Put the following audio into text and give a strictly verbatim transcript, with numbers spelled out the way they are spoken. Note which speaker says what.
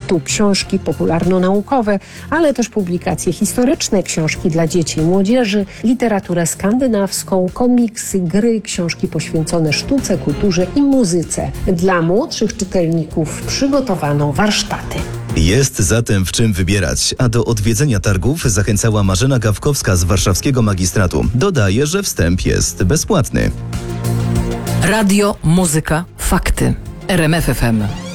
Speaker 1: Tu książki popularno-naukowe, ale też publikacje historyczne, książki dla dzieci i młodzieży, literaturę skandynawską, komiksy, gry, książki poświęcone sztuce, kulturze i muzyce. Dla młodszych czytelników przygotowano warsztaty.
Speaker 2: Jest zatem w czym wybierać, a do odwiedzenia targów zachęcała Marzena Gawkowska z warszawskiego magistratu. Dodaje, że wstęp jest bezpłatny.
Speaker 3: Radio, muzyka, fakty. R M F F M.